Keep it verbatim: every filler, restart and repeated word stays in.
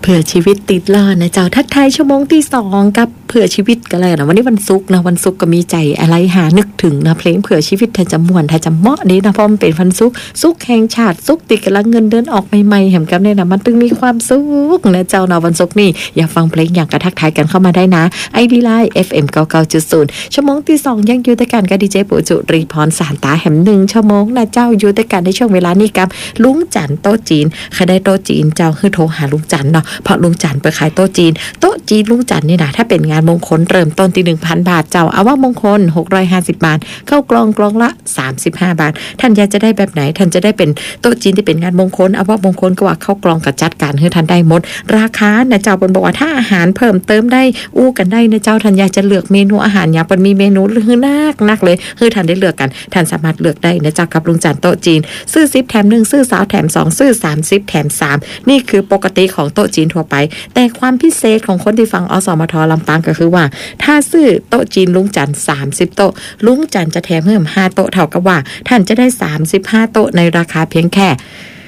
เผื่อชีวิตติดล้อนะเจ้าทักทายชั่วโมงที่สองกับเผื่อชีวิตกันเลยนะวันนี้วันศุกร์นะวันศุกร์ก็มีใจอะไรหานึกถึงนะเพลงเผื่อชีวิตถ้าจะม่วนถ้าจะเหมาะดีนะเพราะมันเป็นวันศุกร์ศุกร์แห่งชาติศุกร์ติดกำลังเงินเดือนออกใหม่ๆแหมกันเนี่ยนะมันตึงมีความสุขนะเจ้านะวันศุกร์นี่อยากฟังเพลงอยากกระทักทายกันเข้ามาได้นะ ไอ ดี Line เอฟ เอ็ม เก้าสิบเก้าจุดศูนย์ ชั่วโมงที่สองยังอยู่ด้วยกันกับดีเจปุจุรีพรสารตาแหมหนึ่งชั่วโมงนะเจ้าอยู่ด้วยกันในช่วงเวลานี้กับลุงจันโต๊ะจีนใครได้โต๊ะจีนเจ้าคือโทรหาลุงจันเนาะเพราะลุงจันเปิดขายโต๊ะจีนโต๊ะจีนลุงจันนี่นะถ้าเป็นงานมงคลเริ่มต้นที่ หนึ่งพัน บาทเจ้าเอาว่ามงคลหกร้อยห้าสิบบาทเข้ากล่องกล่องละสามสิบห้าบาทท่านอยากจะได้แบบไหนท่านจะได้เป็นโต๊ะจีนที่เป็นงานมงคลเอาว่ามงคลก็ว่าเข้ากล่องกับจัดการให้ท่านได้หมดราคานะเจ้าบนบอกว่าถ้าอาหารเพิ่มเติมได้อู้กันได้นะเจ้าท่านอยากจะเลือกเมนูอาหารอย่างมันมีเมนูลือนักนักเลยคือท่านได้เลือกกันท่านสามารถเลือกได้นะเจ้ากับลุงจันโต๊ะจีนซื้อสิบแถมหนึ่งซื้อสาวแถมสองซื้อสามสิบแถมสามนี่คือปกติของโต๊ะจีนทั่วไปแต่ความพิเศษของคนที่ฟังอสมทลำปางก็คือว่าถ้าซื้อโต๊ะจีนลุงจันสามสิบโต๊ะลุงจันจะแถมเพิ่มห้าโต๊ะเท่ากับว่าท่านจะได้สามสิบห้าโต๊ะในราคาเพียงแค่